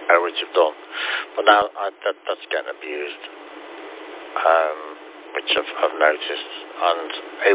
which I've done. But now that's getting abused, which I've noticed. And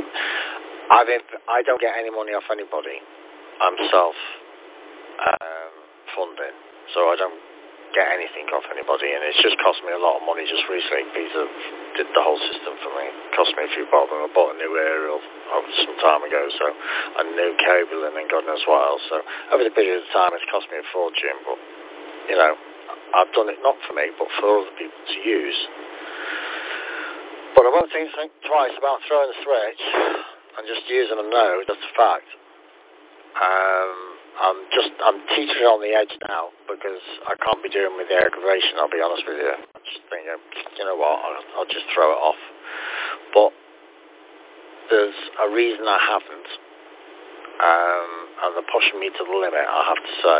I don't get any money off anybody. I'm self-funding, so I don't get anything off anybody, and it's just cost me a lot of money just recently. Visa did the whole system for me. It cost me a few bob, and I bought a new aerial some time ago, so a new cable, and then God knows what else. So over the period of time, it's cost me a fortune, but you know, I've done it not for me, but for other people to use. But I won't think twice about throwing the switch and just using a node. That's a fact. I'm teetering on the edge now because I can't be doing with the aggravation, I'll be honest with you. I'm just thinking, you know what, I'll just throw it off. But there's a reason I haven't, and they're pushing me to the limit, I have to say,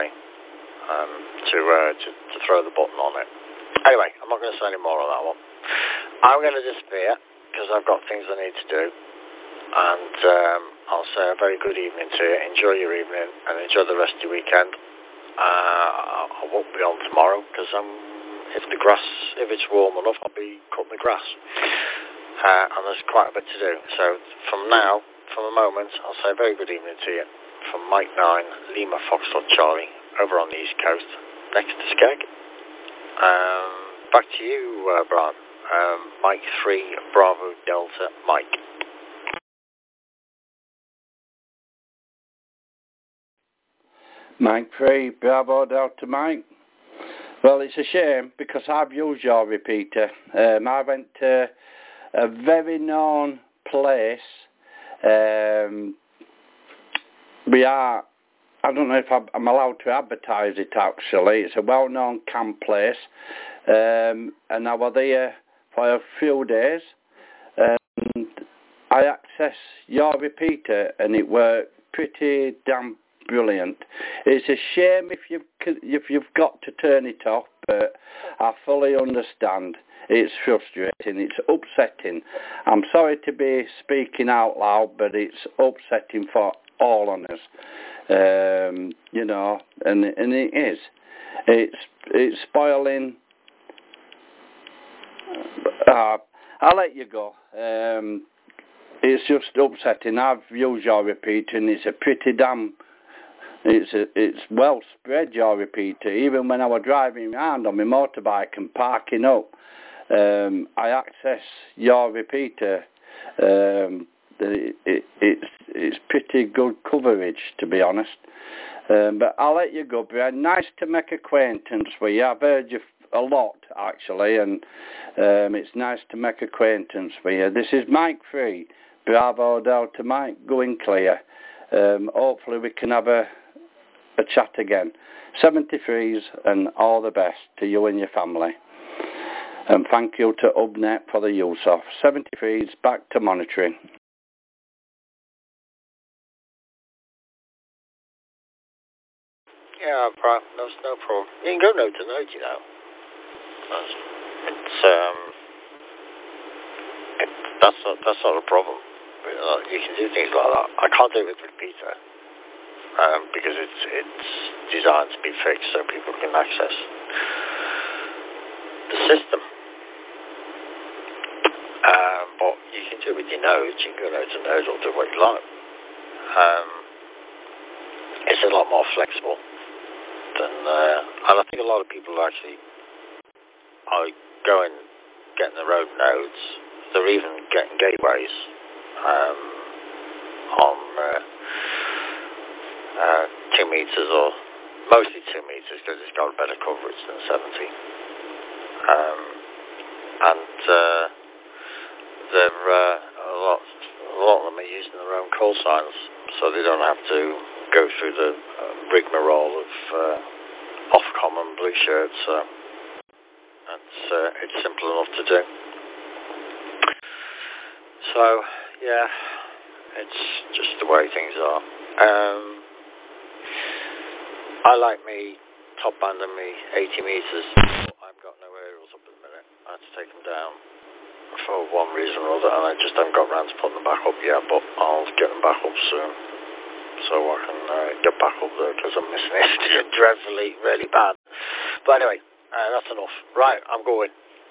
to throw the button on it. Anyway, I'm not going to say any more on that one. I'm going to disappear because I've got things I need to do. And I'll say a very good evening to you. Enjoy your evening and enjoy the rest of your weekend. I won't be on tomorrow because if it's warm enough, I'll be cutting the grass. And there's quite a bit to do. So from the moment, I'll say a very good evening to you from Mike 9, Lima Foxtrot Charlie, over on the East Coast, next to Skeg. Back to you, Brian. Mike 3, Bravo Delta, Mike. Mike 3, Bravo Delta Mike. Well, it's a shame because I've used your repeater. I went to a very known place. I don't know if I'm allowed to advertise it actually. It's a well-known camp place. And I was there for a few days. And I accessed your repeater and it worked pretty damn brilliant. It's a shame if you've got to turn it off, but I fully understand. It's frustrating. It's upsetting. I'm sorry to be speaking out loud, but it's upsetting for all on us. You know, and it is. It's spoiling. I'll let you go. It's just upsetting. I've used your repeater, and it's a pretty damn. It's well spread, your repeater. Even when I was driving around on my motorbike and parking up, I access your repeater. It's pretty good coverage, to be honest. But I'll let you go, Brian. Nice to make acquaintance with you. I've heard you a lot, actually, and it's nice to make acquaintance with you. This is Mike 3, Bravo Delta Mike, going clear. Hopefully we can have a chat again. 73s and all the best to you and your family. And thank you to Hubnet for the use of 73s. Back to monitoring. Yeah, that's no problem. You can go node to node, you know. That's not a problem. You can do things like that. I can't do it with repeater because it's designed to be fixed so people can access the system. But you can do it with your nodes. You can go node to node or do what you like. It's a lot more flexible than, and I think a lot of people actually are getting their own nodes. They're even getting gateways on 2 meters or mostly 2 meters because it's got better coverage than 70. They're a lot of them are using their own call signs, so they don't have to go through the rigmarole of Ofcom and blue shirts. It's simple enough to do. So yeah, it's just the way things are. I like me top band and me 80 meters. I've got no aerials up at the minute. I had to take them down for one reason or other, and I just haven't got around to putting them back up yet, but I'll get them back up soon. so I can get back up there because I'm missing it dreadfully, really bad. But anyway, that's enough. Right, I'm going.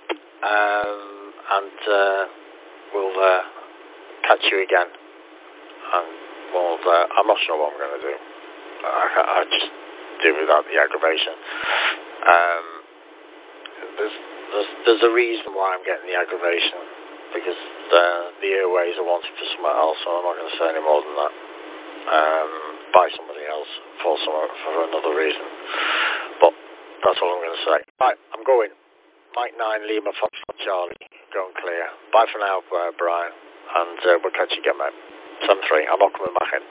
And we'll catch you again. And I'm not sure what I'm going to do. I just do without the aggravation. There's a reason why I'm getting the aggravation, because the airways are wanted for something else, so I'm not going to say any more than that. By somebody else for another reason. But that's all I'm going to say. Right, I'm going. Mike 9, Lima, Foxtrot, Charlie, going clear. Bye for now, Brian, and we'll catch you again, mate. 7-3, I'm not coming back in.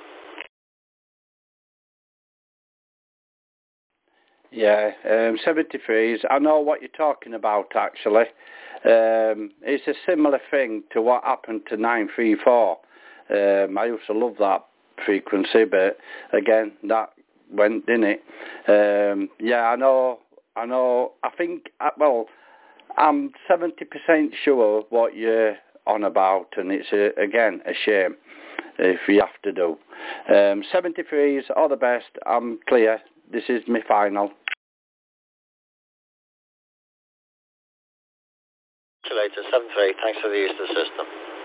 Yeah, 73s. I know what you're talking about, actually. It's a similar thing to what happened to 934. I used to love that frequency, but again, that went, didn't it? Yeah, I know. I think, well, I'm 70% sure what you're on about, and it's, again, a shame if you have to do. 73s, all the best. I'm clear. This is my final. See you later, 7-3. Thanks for the use of the system.